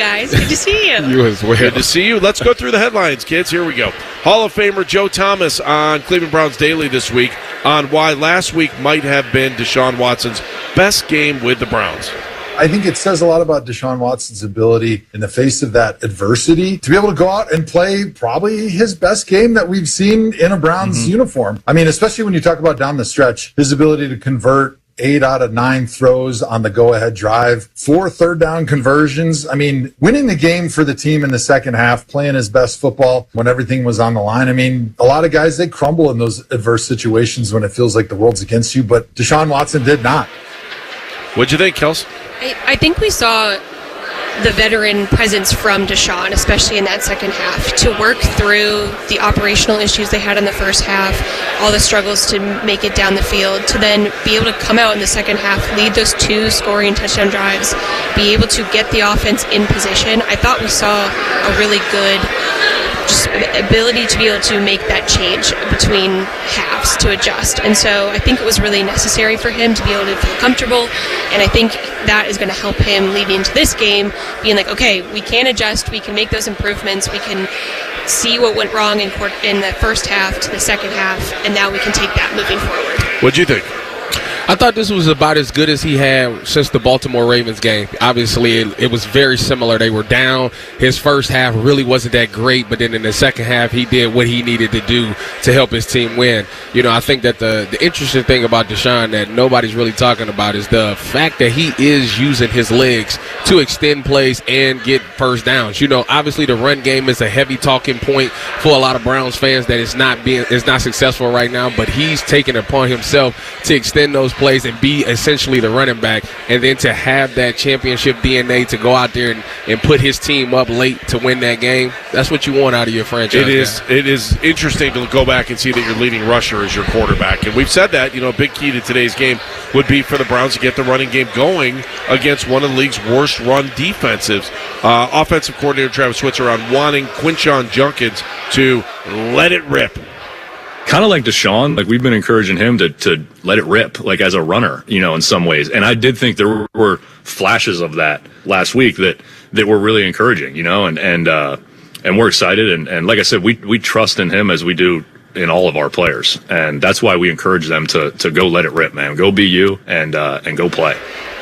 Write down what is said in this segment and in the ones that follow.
guys. Good to see you. You as well. Good to see you. Let's go through the headlines, kids. Here we go. Hall of Famer Joe Thomas on Cleveland Browns Daily this week on why last week might have been Deshaun Watson's best game with the Browns. I think it says a lot about Deshaun Watson's ability in the face of that adversity to be able to go out and play probably his best game that we've seen in a Browns uniform. I mean, especially when you talk about down the stretch, his ability to convert 8 out of 9 throws on the go-ahead drive, 4 third-down conversions. I mean, winning the game for the team in the second half, playing his best football when everything was on the line. I mean, a lot of guys, they crumble in those adverse situations when it feels like the world's against you, but Deshaun Watson did not. What'd you think, Kels? I think we saw the veteran presence from Deshaun, especially in that second half, to work through the operational issues they had in the first half, all the struggles to make it down the field, to then be able to come out in the second half, lead those 2 scoring touchdown drives, be able to get the offense in position. I thought we saw a really good just ability to be able to make that change between halves to adjust. And so I think it was really necessary for him to be able to feel comfortable, and I think that is going to help him leading into this game, being like, okay, we can adjust, we can make those improvements, we can see what went wrong in the first half to the second half, and now we can take that moving forward. What'd you think? I thought this was about as good as he had since the Baltimore Ravens game. Obviously, it was very similar. They were down. His first half really wasn't that great, but then in the second half, he did what he needed to do to help his team win. You know, I think that the interesting thing about Deshaun that nobody's really talking about is the fact that he is using his legs to extend plays and get first downs. You know, obviously the run game is a heavy talking point for a lot of Browns fans that it's not successful right now, but he's taken it upon himself to extend those plays and be essentially the running back, and then to have that championship DNA to go out there and put his team up late to win that game. That's what you want out of your franchise. It is interesting to go back and see that your leading rusher is your quarterback, and we've said that, you know, a big key to today's game would be for the Browns to get the running game going against one of the league's worst run defenses. Offensive coordinator Travis Switzer on wanting Quinshon Judkins to let it rip. Kind of like Deshaun, like we've been encouraging him to let it rip, like as a runner, you know, in some ways. And I did think there were flashes of that last week that were really encouraging, you know, and we're excited. And like I said, we trust in him as we do in all of our players. And that's why we encourage them to go let it rip, man. Go be you and go play.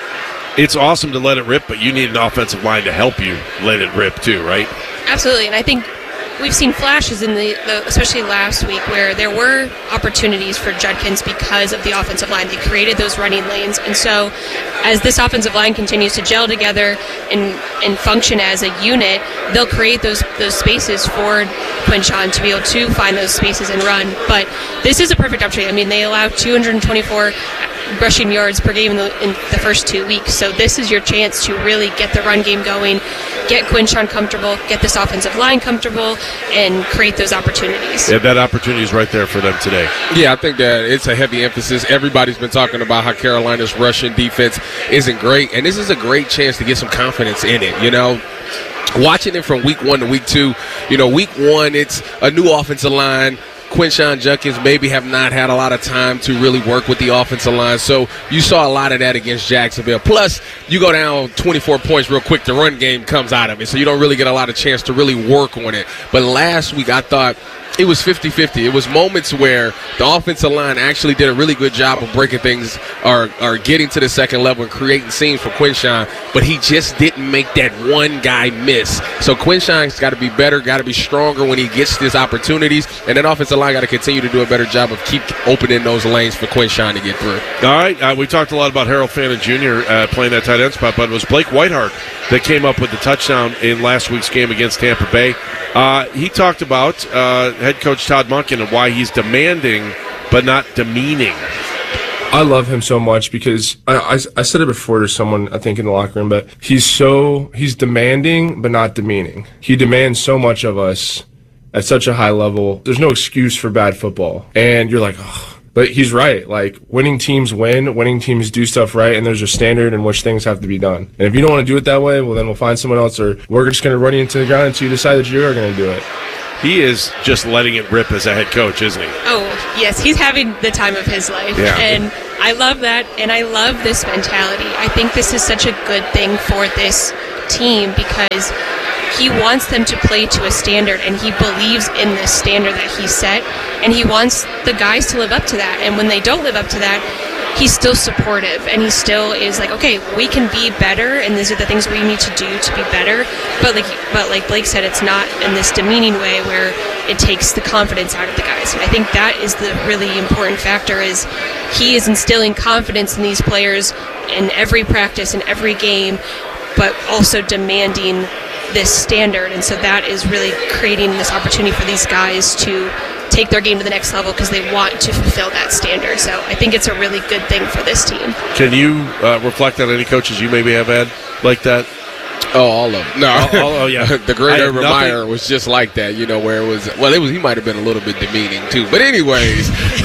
It's awesome to let it rip, but you need an offensive line to help you let it rip too, right? Absolutely, and I think we've seen flashes in the especially last week, where there were opportunities for Judkins because of the offensive line. They created those running lanes, and so as this offensive line continues to gel together and function as a unit, they'll create those spaces for Quinshon to be able to find those spaces and run. But this is a perfect opportunity. I mean, they allow 224 rushing yards per game in the first 2 weeks. So this is your chance to really get the run game going, get Quinshon comfortable, get this offensive line comfortable, and create those opportunities. Yeah, that opportunity is right there for them today. Yeah, I think that it's a heavy emphasis. Everybody's been talking about how Carolina's rushing defense isn't great, and this is a great chance to get some confidence in it, you know. Watching it from week 1 to week 2, you know, week 1, it's a new offensive line. Quinshon Judkins maybe have not had a lot of time to really work with the offensive line. So you saw a lot of that against Jacksonville. Plus, you go down 24 points real quick, the run game comes out of it. So you don't really get a lot of chance to really work on it. But last week, I thought it was 50-50. It was moments where the offensive line actually did a really good job of breaking things or getting to the second level and creating scenes for Quinshon, but he just didn't make that one guy miss. So Quinshon's got to be better, got to be stronger when he gets these opportunities, and that offensive line got to continue to do a better job of keep opening those lanes for Quinshon to get through. All right, we talked a lot about Harold Fannin Jr. Playing that tight end spot, but it was Blake Whiteheart that came up with the touchdown in last week's game against Tampa Bay. He talked about head coach Todd Monken and why he's demanding but not demeaning. I love him so much because I said it before to someone, I think, in the locker room, but he's demanding but not demeaning. He demands so much of us at such a high level. There's no excuse for bad football. And you're like, oh. But he's right. Like, winning teams win, winning teams do stuff right, and there's a standard in which things have to be done. And if you don't want to do it that way, well, then we'll find someone else, or we're just going to run you into the ground until you decide that you are going to do it. He is just letting it rip as a head coach, isn't he? Oh, yes. He's having the time of his life. Yeah. And I love that, and I love this mentality. I think this is such a good thing for this team because he wants them to play to a standard, and he believes in this standard that he set, and he wants the guys to live up to that. And when they don't live up to that, he's still supportive, and he still is like, okay, we can be better, and these are the things we need to do to be better. But like Blake said, it's not in this demeaning way where it takes the confidence out of the guys. And I think that is the really important factor, is he is instilling confidence in these players in every practice, in every game, but also demanding this standard. And so that is really creating this opportunity for these guys to take their game to the next level because they want to fulfill that standard. So I think it's a really good thing for this team. Can you reflect on any coaches you maybe have had like that? Oh, all of them. No, oh yeah. The great Urban Meyer was just like that, where it was. Well, he might have been a little bit demeaning too. But anyways,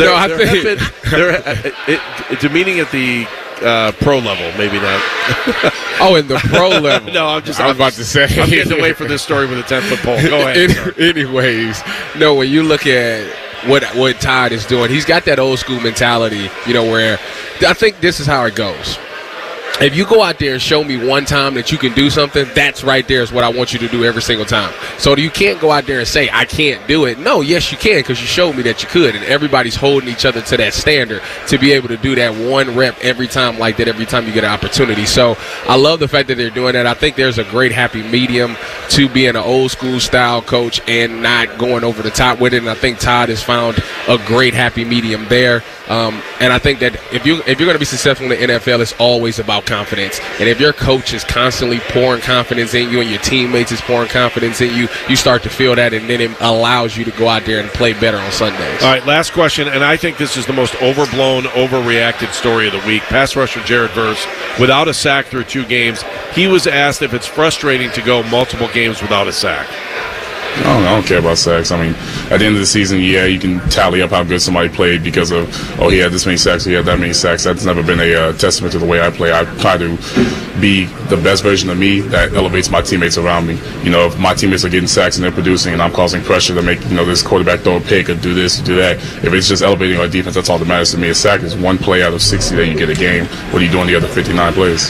demeaning at the pro level, maybe not. Oh, in the pro level. No, I was about to say. I'm getting away from this story with a 10-foot pole. Go ahead. Anyways, no, when you look at what Todd is doing, he's got that old school mentality, where I think this is how it goes. If you go out there and show me one time that you can do something, that's right there is what I want you to do every single time. So you can't go out there and say, I can't do it. No, yes, you can, because you showed me that you could. And everybody's holding each other to that standard to be able to do that one rep every time like that, every time you get an opportunity. So I love the fact that they're doing that. I think there's a great happy medium to being an old school style coach and not going over the top with it. And I think Todd has found a great happy medium there. And I think that if you're going to be successful in the NFL, it's always about confidence. And if your coach is constantly pouring confidence in you and your teammates is pouring confidence in you, you start to feel that, and then it allows you to go out there and play better on Sundays. All right, last question, and I think this is the most overblown, overreacted story of the week. Pass rusher Jared Verse, without a sack through 2 games. He was asked if it's frustrating to go multiple games without a sack. I don't care about sacks. I mean, at the end of the season, yeah, you can tally up how good somebody played because of, he had this many sacks, he had that many sacks. That's never been a testament to the way I play. I try to be the best version of me that elevates my teammates around me. If my teammates are getting sacks and they're producing and I'm causing pressure to make, this quarterback throw a pick or do this, do that, if it's just elevating our defense, that's all that matters to me. A sack is 1 play out of 60 that you get a game. What are you doing the other 59 plays?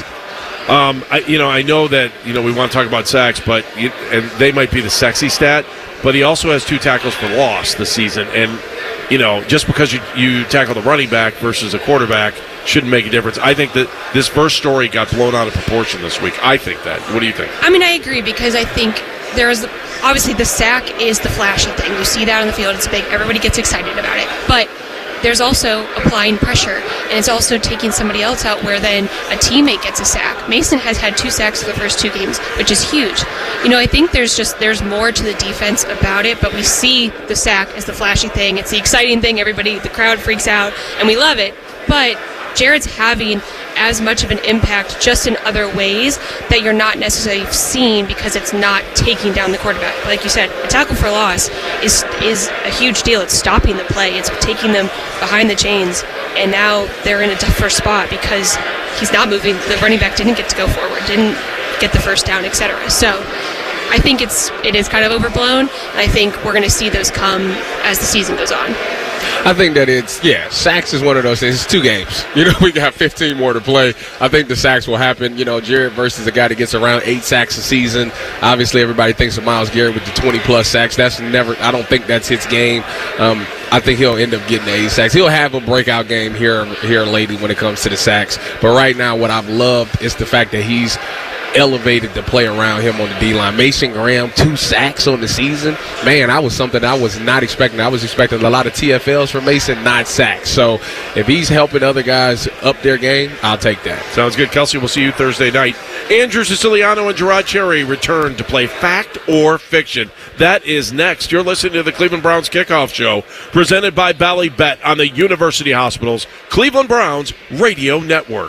I know that we want to talk about sacks, and they might be the sexy stat, but he also has 2 tackles for loss this season. And just because you tackle the running back versus a quarterback shouldn't make a difference. I think that this first story got blown out of proportion this week. I think that. What do you think? I mean, I agree, because I think there's obviously the sack is the flashy thing. You see that on the field; it's big. Everybody gets excited about it, but there's also applying pressure, and it's also taking somebody else out where then a teammate gets a sack. Mason has had 2 sacks for the first 2 games, which is huge. I think there's more to the defense about it, but we see the sack as the flashy thing. It's the exciting thing. The crowd freaks out, and we love it. But Jared's having as much of an impact just in other ways that you're not necessarily seeing because it's not taking down the quarterback. Like you said, a tackle for loss is a huge deal. It's stopping the play. It's taking them behind the chains, and now they're in a tougher spot because he's not moving. The running back didn't get to go forward, didn't get the first down, etc. So I think it is kind of overblown, and I think we're going to see those come as the season goes on. I think that sacks is one of those things. It's 2 games. We got 15 more to play. I think the sacks will happen. Jared versus a guy that gets around 8 sacks a season. Obviously, everybody thinks of Myles Garrett with the 20-plus sacks. I don't think that's his game. I think he'll end up getting 8 sacks. He'll have a breakout game here lately when it comes to the sacks. But right now, what I've loved is the fact that he's elevated the play around him on the D-line. Mason Graham, 2 sacks on the season. Man, that was something I was not expecting. I was expecting a lot of TFLs from Mason, not sacks. So if he's helping other guys up their game, I'll take that. Sounds good. Kelsey, we'll see you Thursday night. Andrew Siciliano and Gerard Cherry return to play Fact or Fiction. That is next. You're listening to the Cleveland Browns Kickoff Show, presented by Bally Bet on the University Hospitals Cleveland Browns Radio Network.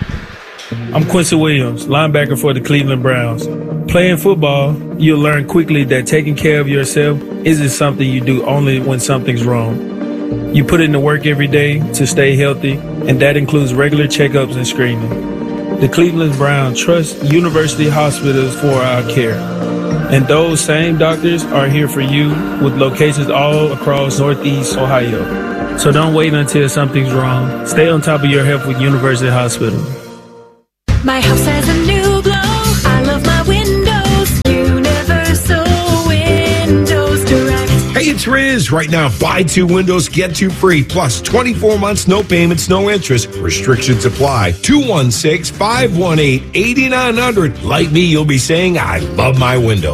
I'm Quincy Williams, linebacker for the Cleveland Browns. Playing football, you'll learn quickly that taking care of yourself isn't something you do only when something's wrong. You put in the work every day to stay healthy, and that includes regular checkups and screening. The Cleveland Browns trust University Hospitals for our care. And those same doctors are here for you with locations all across Northeast Ohio. So don't wait until something's wrong. Stay on top of your health with University Hospital. My house has a new glow. I love my window. answer is right now, buy 2 windows, get 2 free, plus 24 months, no payments, no interest. Restrictions apply. 216-518-8900. Like me, you'll be saying, I love my window.